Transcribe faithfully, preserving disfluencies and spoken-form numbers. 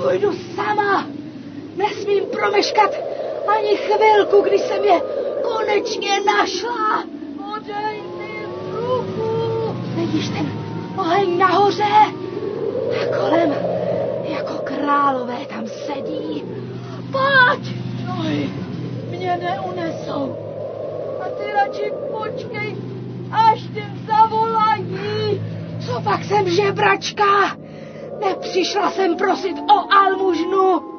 Půjdu sama. Nesmím promeškat ani chvilku, kdy jsem je konečně našla. Podej mi ruku. Vidíš ten oheň nahoře? A kolem jako králové tam sedí. Pojď! Nohy mě neunesou. A ty radši počkej, až tě zavolají. Co pak jsem žebračka? Nepřišla jsem prosit o almužnu.